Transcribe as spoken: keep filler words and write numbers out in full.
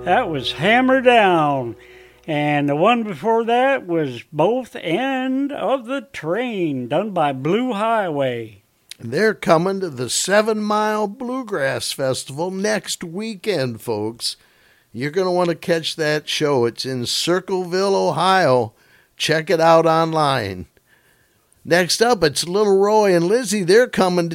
That was Hammer Down. And the one before that was Both End of the Train, done by Blue Highway. They're coming to the Seven Mile Bluegrass Festival next weekend, folks. You're going to want to catch that show. It's in Circleville, Ohio. Check it out online. Next up, it's Little Roy and Lizzie. They're coming to